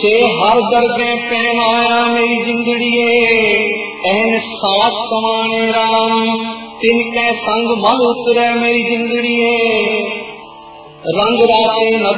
छे हर दरगे पैन आया मेरी जिंदड़िए, एहन साथ समाने राम तिनके संग मल उतरे मेरी जिंदड़िए। रंग राते